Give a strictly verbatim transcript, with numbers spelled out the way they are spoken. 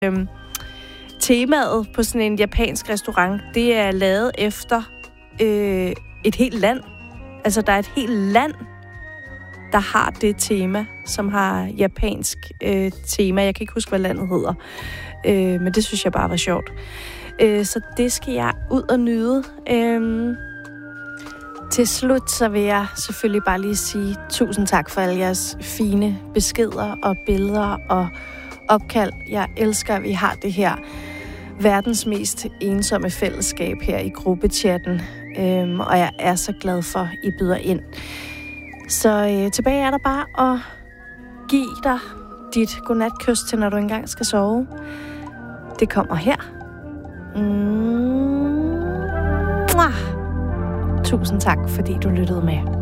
Øhm, temaet på sådan en japansk restaurant, det er lavet efter øh, et helt land. Altså, der er et helt land, der har det tema, som har japansk øh, tema. Jeg kan ikke huske, hvad landet hedder. Øh, men det synes jeg bare var sjovt. Øh, så det skal jeg ud og nyde. Øh, til slut, så vil jeg selvfølgelig bare lige sige tusind tak for alle jeres fine beskeder og billeder og opkald. Jeg elsker, at vi har det her verdens mest ensomme fællesskab her i gruppechatten. Øhm, og jeg er så glad for, at I byder ind. Så øh, tilbage er der bare at give dig dit godnatkys til, når du engang skal sove. Det kommer her. Mm. Tusind tak, fordi du lyttede med.